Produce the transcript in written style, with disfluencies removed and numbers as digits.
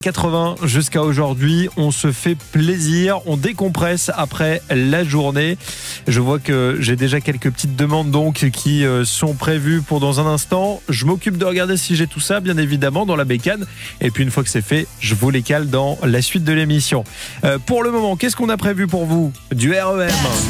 80 jusqu'à aujourd'hui, on se fait plaisir, on décompresse après la journée. Je vois que j'ai déjà quelques petites demandes donc qui sont prévues pour dans un instant. Je m'occupe de regarder si j'ai tout ça, bien évidemment, dans la bécane. Et puis une fois que c'est fait, je vous les cale dans la suite de l'émission. Pour le moment, qu'est-ce qu'on a prévu pour vous ? Du REM.